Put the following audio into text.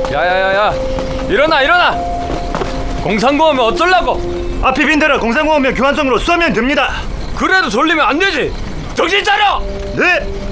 야야야야, 일어나 일어나. 공상고 오면 어쩌려고? 앞이 빈대라 공상고 오면 교환성으로 쏘면 됩니다. 그래도 돌리면 안 되지. 정신 차려. 네.